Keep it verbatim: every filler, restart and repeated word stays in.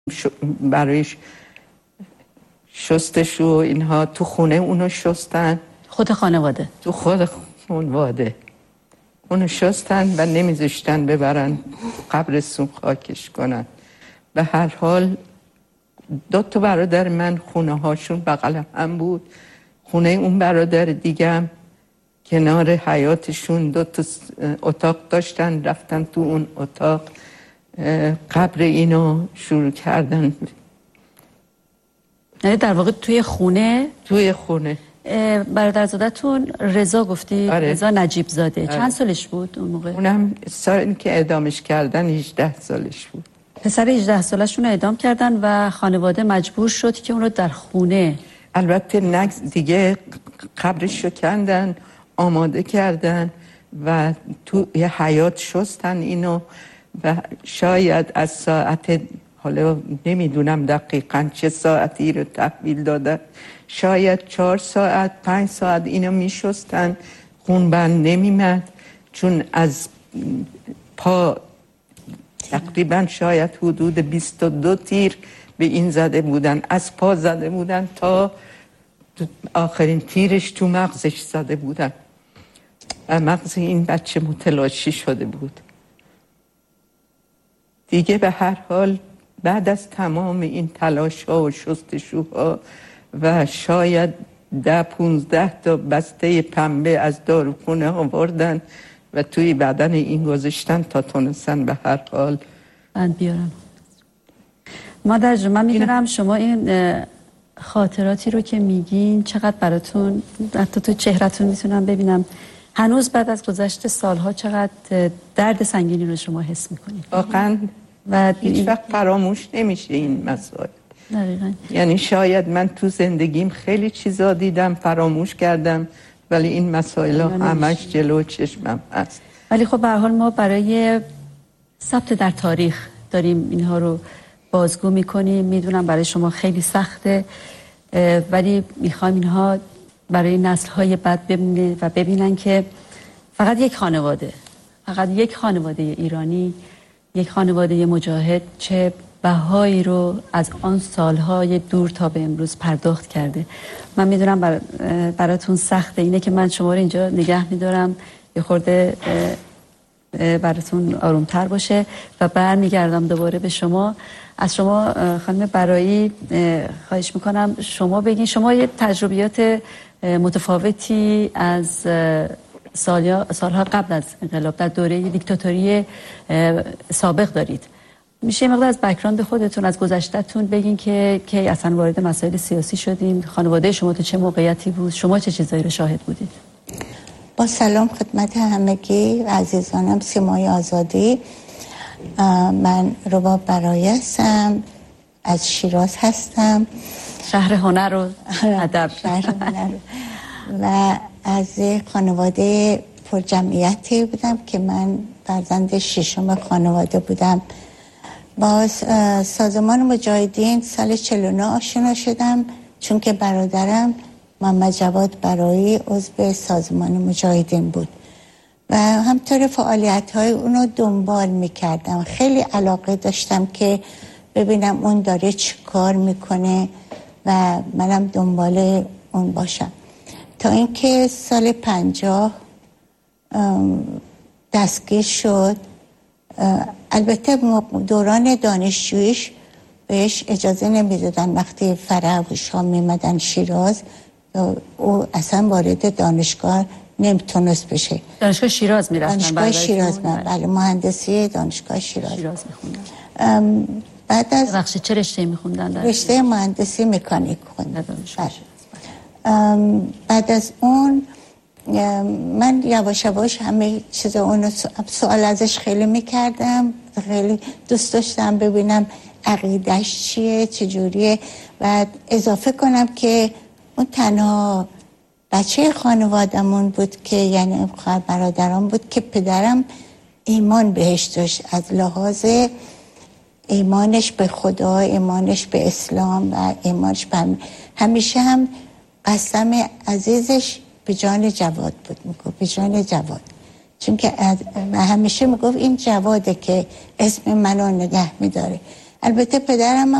برایش شستشو اینها تو خونه اونو شستن، خود خانواده تو خود خانواده اونو شستن و نمیذاشتن ببرن قبرستون خاکش کنن. به هر حال دو تا برادر من خونه هاشون بغل هم بود، خونه اون برادر دیگم کنار حیاتشون دو تا اتاق داشتن، رفتن تو اون اتاق قبر اینو شروع کردن. یعنی در واقع توی خونه توی خونه برادرزادتون رضا گفتی؟ آره. رضا نجیب زاده. آره. چند سالش بود اون موقع؟ اونم سالی که اعدامش کردن هجده سالش بود. پسر هجده سالشون رو اعدام کردن و خانواده مجبور شد که اون رو در خونه، البته نگز دیگه قبرش رو کندن، آماده کردن و تو یه حیاط شستن اینو و شاید از ساعت، حالا نمیدونم دقیقاً چه ساعتی رو تحویل دادن، شاید چهار ساعت پنج ساعت اینو میشستن، خون بند نمیمد چون از پا تقریباً شاید حدود بیست و دو تیر به این زده بودن، از پا زده بودن تا آخرین تیرش تو مغزش زده بودن و مغز این بچه متلاشی شده بود. دیگه به هر حال بعد از تمام این تلاش ها و شستشوها و شاید ده پونزده تا بسته پنبه از داروخونه آوردن و توی بدن این گذاشتن تا تونستن به هر حال بند بیارم. مادر جون من میدونم شما این خاطراتی رو که میگین چقدر براتون، حتی تو چهرتون میتونم ببینم هنوز بعد از گذشت سالها چقدر درد سنگینی رو شما حس میکنید. واقعا و هیچ وقت فراموش نمیشه این مسائل. دقیقاً. یعنی شاید من تو زندگیم خیلی چیزا دیدم فراموش کردم ولی این مسائل همش جلو چشمم هست. ولی خب به هر حال ما برای ثبت در تاریخ داریم اینها رو بازگو میکنیم. میدونم برای شما خیلی سخته ولی میخوایم اینها برای نسل‌های بعد ببینه و ببینن که فقط یک خانواده، فقط یک خانواده ایرانی، یک خانواده مجاهد چه بهایی رو از آن سالهای دور تا به امروز پرداخت کرده. من میدونم بر... براتون سخته، اینه که من شما رو اینجا نگه میدارم یه خورده براتون آرومتر باشه و برمیگردم دوباره به شما. از شما خانم برایی خواهش میکنم شما بگین، شما یه تجربیات متفاوتی از سالها سالها قبل از انقلاب در دوره دیکتاتوری سابق دارید. میشه یه مقدار از بک‌گراند خودتون، از گذشته‌تون بگین که کی اصلا وارد مسائل سیاسی شدین؟ خانواده شما تو چه موقعیتی بود؟ شما چه چیزایی رو شاهد بودید؟ با سلام خدمت همگی عزیزانم. سیمای آزادی، من رباب برایی هستم، از شیراز هستم، شهر هنر و ادب. شهر هنر و از خانواده پر جمعیتی بودم که من فرزند ششم خانواده بودم. با سازمان مجاهدین سال چهل و نه آشنا شدم چون که برادرم محمد جواد برایی عضو سازمان مجاهدین بود و همطور فعالیت های اونو دنبال میکردم. خیلی علاقه داشتم که ببینم اون داره چی کار میکنه و منم دنبال اون باشم، تا اینکه سال پنجاه دستگیر شد. البته دوران دانشجویش بهش اجازه نمیدادن، وقتی فرح و شام میمدن شیراز او اصلا وارد دانشگاه نمیتونست بشه. دانشگاه شیراز میرفتن؟ دانشگاه شیراز من بله مهندسی دانشگاه شیراز شیراز میخوندن. بعد از بخش چه رشته میخوندن؟ رشته مهندسی مکانیک خوندن. بعد از اون من یواش یواش همه چیز اونو سوال ازش خیلی میکردم، خیلی دوست داشتم ببینم عقیدش چیه چجوریه و اضافه کنم که اون تنها بچه خانوادمون بود که یعنی خواهر برادران بود که پدرم ایمان بهش داشت، از لحاظ ایمانش به خدا، ایمانش به اسلام و ایمانش به هم. همیشه هم قسم عزیزش به جان جواد بود، میگفت به جان جواد، چون که همیشه میگفت این جواده که اسم منو نگه میداره. البته پدرم